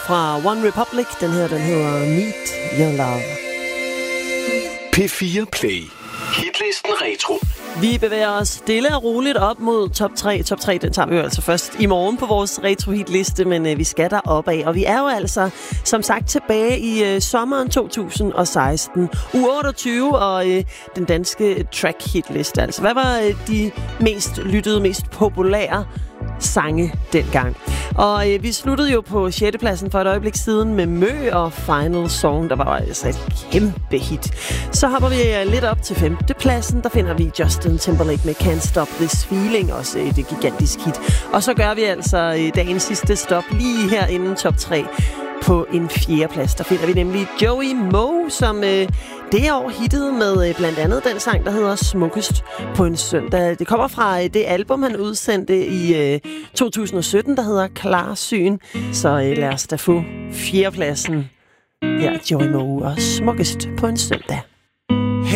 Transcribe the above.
fra One Republic. Den hedder Meet Your Love. P4 Play. Hitlisten Retro. Vi bevæger os stille og roligt op mod top 3. Top 3, den tager vi jo altså først i morgen på vores retro-hitliste, men vi skal derop af. Og vi er jo altså, som sagt, tilbage i sommeren 2016. Uge 28 og den danske track-hitliste. Altså, hvad var de mest lyttede, mest populære sange dengang? Og vi sluttede jo på 6. pladsen for et øjeblik siden med Mø og Final Song, der var altså et kæmpe hit. Så hopper vi lidt op til 5. pladsen, der finder vi Justin Timberlake med Can't Stop This Feeling, også et gigantisk hit. Og så gør vi altså dagens sidste stop lige her inden top 3. På en 4. plads, der finder vi nemlig Joey Moe, som det år hittede med blandt andet den sang, der hedder Smukkest på en søndag. Det kommer fra det album, han udsendte i 2017, der hedder Klarsyn. Så lad os da få 4. pladsen. Her Joey Moe og Smukkest på en søndag.